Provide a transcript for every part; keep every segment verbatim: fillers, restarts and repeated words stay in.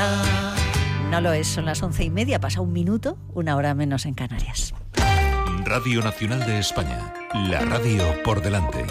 será. No lo es, son las once y media, pasa un minuto, una hora menos en Canarias. Radio Nacional de España, la radio por delante.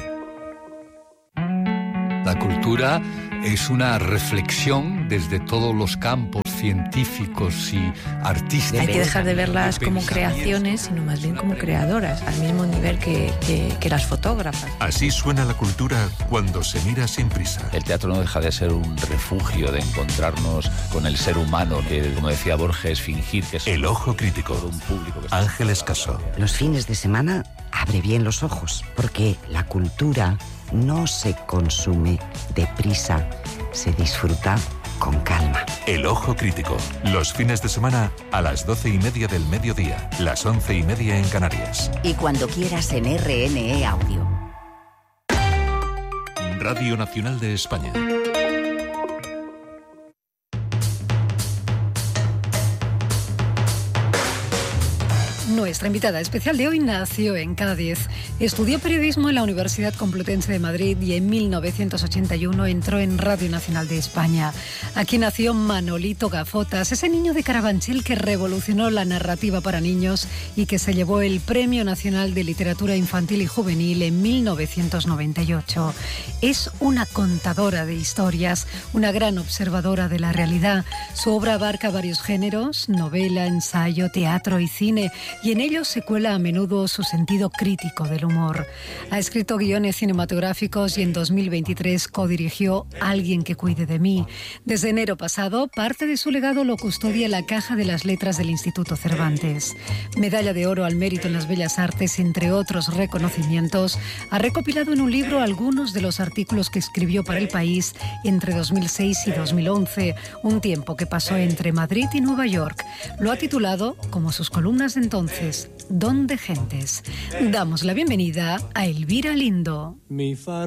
La cultura es una reflexión desde todos los campos científicos y artísticos. Hay que dejar de verlas como creaciones, sino más bien como creadoras, al mismo nivel que, que, que las fotógrafas. Así suena la cultura cuando se mira sin prisa. El teatro no deja de ser un refugio de encontrarnos con el ser humano, que, como decía Borges, fingir que es El ojo crítico. un público que Ángeles Caso. Los fines de semana abre bien los ojos, porque la cultura no se consume deprisa, se disfruta con calma. El ojo crítico. Los fines de semana a las doce y media del mediodía, las once y media en Canarias. Y cuando quieras en R N E Audio. Radio Nacional de España. Nuestra invitada especial de hoy nació en Cádiz. Estudió periodismo en la Universidad Complutense de Madrid y en mil novecientos ochenta y uno entró en Radio Nacional de España. Aquí nació Manolito Gafotas, ese niño de Carabanchel que revolucionó la narrativa para niños y que se llevó el Premio Nacional de Literatura Infantil y Juvenil en mil novecientos noventa y ocho. Es una contadora de historias, una gran observadora de la realidad. Su obra abarca varios géneros: novela, ensayo, teatro y cine, y en ellos se cuela a menudo su sentido crítico del humor. Ha escrito guiones cinematográficos y en dos mil veintitrés codirigió Alguien que cuide de mí. Desde enero pasado, parte de su legado lo custodia la Caja de las Letras del Instituto Cervantes. Medalla de Oro al Mérito en las Bellas Artes, entre otros reconocimientos, ha recopilado en un libro algunos de los artículos que escribió para El País entre dos mil seis y dos mil once, un tiempo que pasó entre Madrid y Nueva York. Lo ha titulado, como sus columnas de entonces, Don de Gentes. Damos la bienvenida a Elvira Lindo.